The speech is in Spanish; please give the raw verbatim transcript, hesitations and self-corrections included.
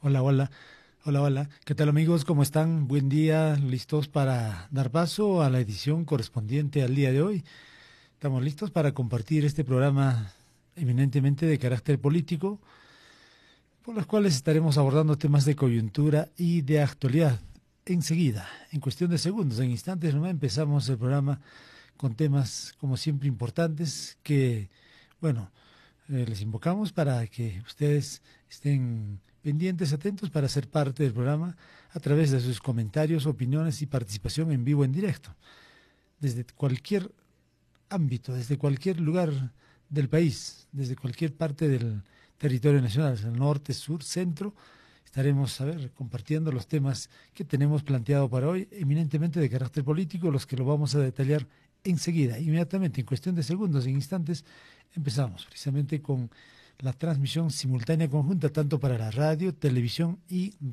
Hola, hola, hola, hola. ¿Qué tal amigos? ¿Cómo están? Buen día, listos para dar paso a la edición correspondiente al día de hoy. Estamos listos para compartir este programa eminentemente de carácter político, por los cuales estaremos abordando temas de coyuntura y de actualidad. Enseguida, en cuestión de segundos, en instantes nomás empezamos el programa con temas como siempre importantes que, bueno, eh, les invocamos para que ustedes estén pendientes, atentos para ser parte del programa a través de sus comentarios, opiniones y participación en vivo, en directo, desde cualquier ámbito, desde cualquier lugar del país, desde cualquier parte del territorio nacional, el norte, sur, centro. Estaremos, a ver, compartiendo los temas que tenemos planteado para hoy, eminentemente de carácter político, los que lo vamos a detallar enseguida, inmediatamente, en cuestión de segundos, en instantes. Empezamos precisamente con la transmisión simultánea conjunta tanto para la radio, televisión y